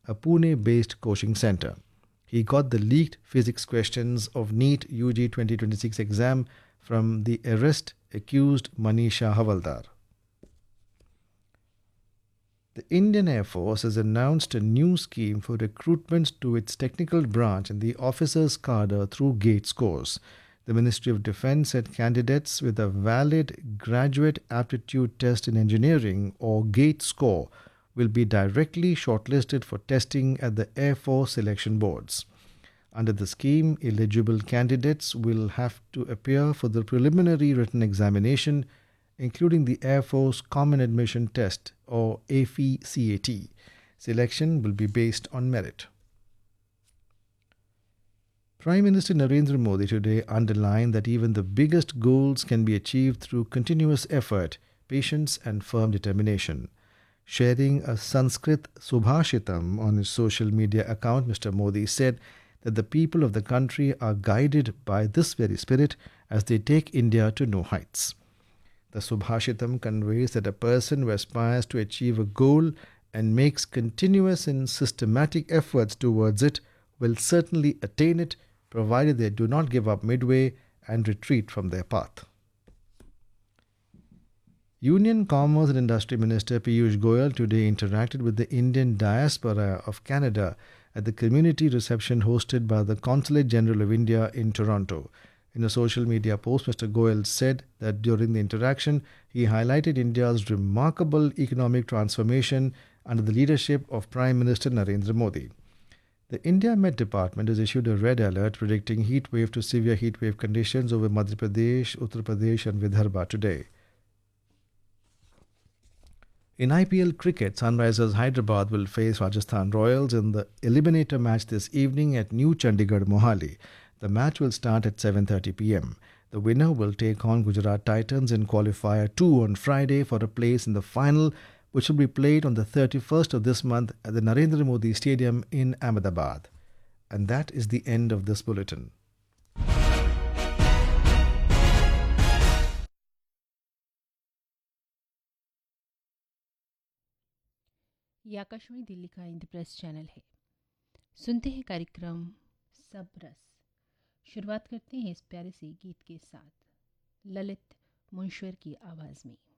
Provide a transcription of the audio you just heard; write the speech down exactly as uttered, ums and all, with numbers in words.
a Pune-based coaching center. He got the leaked physics questions of NEET U G twenty twenty-six exam from the arrest accused Manisha Havaldar. The Indian Air Force has announced a new scheme for recruitment to its technical branch and the officers' cadre through GATE scores. The Ministry of Defence said candidates with a valid Graduate Aptitude Test in Engineering or GATE score will be directly shortlisted for testing at the Air Force selection boards. Under the scheme, eligible candidates will have to appear for the preliminary written examination, including the Air Force Common Admission Test or A F I C A T. Selection will be based on merit. Prime Minister Narendra Modi today underlined that even the biggest goals can be achieved through continuous effort, patience and firm determination. Sharing a Sanskrit Subhashitam on his social media account, Mister Modi said that the people of the country are guided by this very spirit as they take India to new heights. The Subhashitam conveys that a person who aspires to achieve a goal and makes continuous and systematic efforts towards it will certainly attain it, provided they do not give up midway and retreat from their path. Union Commerce and Industry Minister Piyush Goyal today interacted with the Indian diaspora of Canada at the community reception hosted by the Consulate General of India in Toronto. In a social media post, Mister Goyal said that during the interaction, he highlighted India's remarkable economic transformation under the leadership of Prime Minister Narendra Modi. The India Met Department has issued a red alert predicting heat wave to severe heat wave conditions over Madhya Pradesh, Uttar Pradesh and Vidarbha today. In I P L cricket, Sunrisers Hyderabad will face Rajasthan Royals in the eliminator match this evening at New Chandigarh, Mohali. The match will start at seven thirty p m. The winner will take on Gujarat Titans in qualifier two on Friday for a place in the final, which will be played on the thirty-first of this month at the Narendra Modi Stadium in Ahmedabad. And that is the end of this bulletin. ये आकाशवाणी दिल्ली का Indraprastha channel है। सुनते हैं कार्यक्रम सब रस। शुरुआत करते हैं इस प्यारे से गीत के साथ, ललित मुंशवर की आवाज़ में।